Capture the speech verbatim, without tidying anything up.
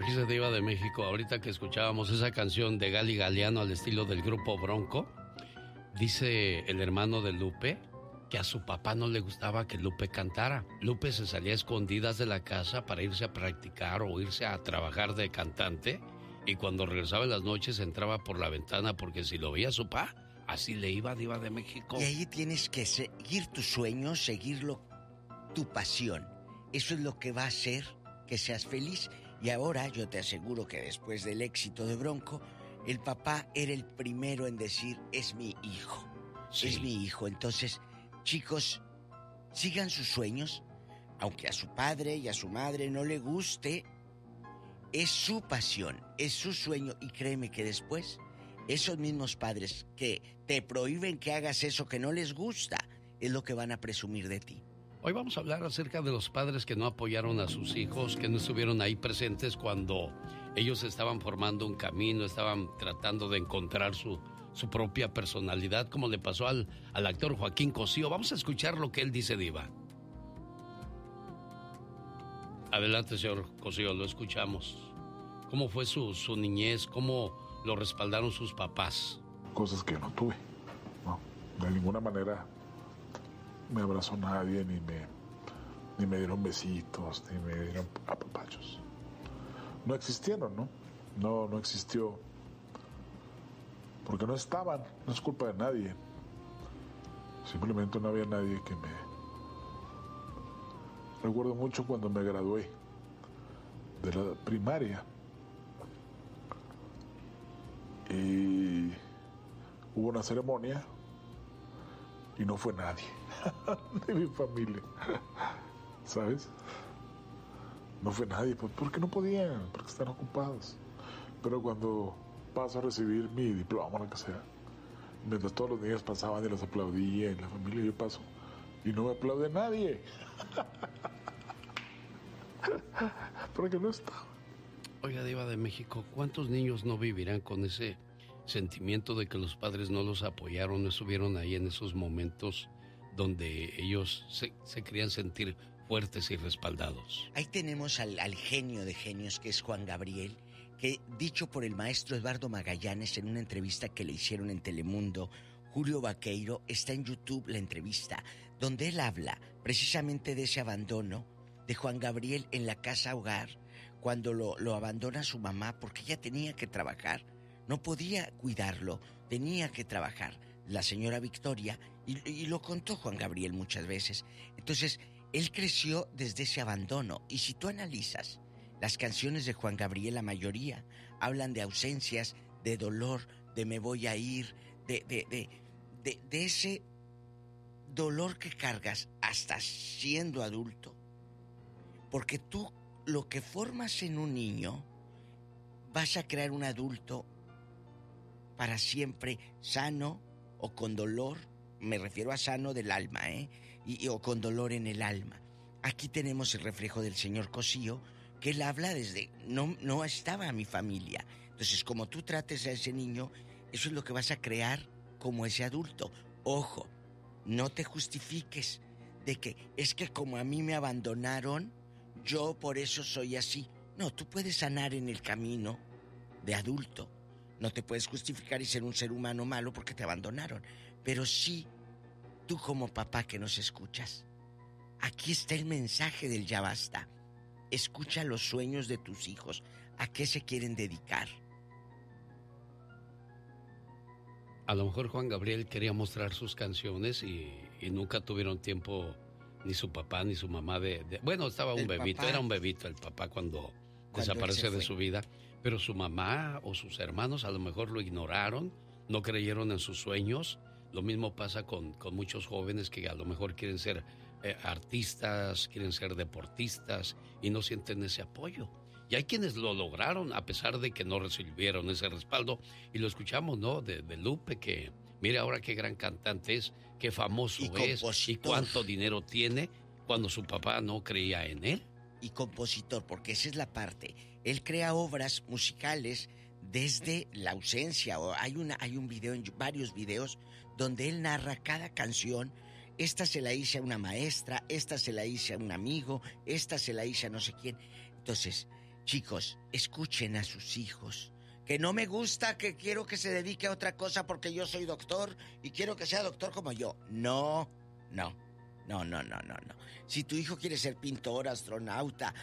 Fíjese, Diva de México, ahorita que escuchábamos esa canción de Gali Galeano al estilo del grupo Bronco, dice el hermano de Lupe que a su papá no le gustaba que Lupe cantara. Lupe se salía a escondidas de la casa para irse a practicar o irse a trabajar de cantante, y cuando regresaba en las noches entraba por la ventana porque si lo veía su papá, así le iba, Diva de México. Y ahí tienes que seguir tus sueños, seguirlo, tu pasión. Eso es lo que va a hacer que seas feliz. Y ahora yo te aseguro que después del éxito de Bronco, el papá era el primero en decir, es mi hijo, sí. es mi hijo. Entonces, chicos, sigan sus sueños, aunque a su padre y a su madre no le guste, es su pasión, es su sueño, y créeme que después, esos mismos padres que te prohíben que hagas eso que no les gusta, es lo que van a presumir de ti. Hoy vamos a hablar acerca de los padres que no apoyaron a sus hijos, que no estuvieron ahí presentes cuando ellos estaban formando un camino, estaban tratando de encontrar su, su propia personalidad, como le pasó al, al actor Joaquín Cosío. Vamos a escuchar lo que él dice, Diva. Adelante, señor Cosío, lo escuchamos. ¿Cómo fue su, su niñez? ¿Cómo lo respaldaron sus papás? Cosas que no tuve, no, de ninguna manera me abrazó nadie, ni me, ni me dieron besitos, ni me dieron apapachos. No existieron, ¿no? No, no existió. Porque no estaban, no es culpa de nadie. Simplemente no había nadie que me... Recuerdo mucho cuando me gradué de la primaria. Y hubo una ceremonia y no fue nadie de mi familia, ¿sabes? No fue nadie, pues porque no podían, porque están ocupados. Pero cuando paso a recibir mi diploma, lo que sea, mientras todos los niños pasaban y los aplaudía, y la familia, yo paso y no me aplaude nadie. Porque no estaba. Oiga, Diva de México, ¿cuántos niños no vivirán con ese sentimiento de que los padres no los apoyaron, no estuvieron ahí en esos momentos donde ellos se, se querían sentir fuertes y respaldados? Ahí tenemos al, al genio de genios, que es Juan Gabriel, que, dicho por el maestro Eduardo Magallanes en una entrevista que le hicieron en Telemundo, Julio Vaqueiro, está en YouTube la entrevista, donde él habla precisamente de ese abandono de Juan Gabriel en la casa hogar, cuando lo, lo abandona su mamá porque ella tenía que trabajar, no podía cuidarlo, tenía que trabajar, la señora Victoria, y, y lo contó Juan Gabriel muchas veces. Entonces, él creció desde ese abandono, y si tú analizas las canciones de Juan Gabriel, la mayoría hablan de ausencias, de dolor, de me voy a ir, de, de, de, de, de ese dolor que cargas hasta siendo adulto. Porque tú lo que formas en un niño, vas a crear un adulto para siempre sano o con dolor. Me refiero a sano del alma, ¿eh? Y, y, o con dolor en el alma. Aquí tenemos el reflejo del señor Cosío, que él habla desde... No, no estaba mi familia. Entonces, como tú trates a ese niño, eso es lo que vas a crear como ese adulto. Ojo, no te justifiques de que es que como a mí me abandonaron, yo por eso soy así. No, tú puedes sanar en el camino de adulto. No te puedes justificar y ser un ser humano malo porque te abandonaron. Pero sí, tú como papá que nos escuchas, aquí está el mensaje del ya basta. Escucha los sueños de tus hijos. ¿A qué se quieren dedicar? A lo mejor Juan Gabriel quería mostrar sus canciones y, y nunca tuvieron tiempo, ni su papá ni su mamá de... de bueno, estaba un el bebito, papá, era un bebito el papá cuando, cuando desaparece de su vida. Pero su mamá o sus hermanos a lo mejor lo ignoraron, no creyeron en sus sueños. Lo mismo pasa con, con muchos jóvenes que a lo mejor quieren ser eh, artistas, quieren ser deportistas y no sienten ese apoyo. Y hay quienes lo lograron a pesar de que no recibieron ese respaldo. Y lo escuchamos, ¿no? De, de Lupe, que mire ahora qué gran cantante es, qué famoso y es compositor. Y cuánto dinero tiene cuando su papá no creía en él. Y compositor, porque esa es la parte. Él crea obras musicales desde la ausencia. Hay, una, hay un video, varios videos, donde él narra cada canción. Esta se la hice a una maestra, esta se la hice a un amigo, esta se la hice a no sé quién. Entonces, Chicos, escuchen a sus hijos. Que no me gusta, que quiero que se dedique a otra cosa porque yo soy doctor y quiero que sea doctor como yo. No, no, no, no, no, no, no. Si tu hijo quiere ser pintor, astronauta,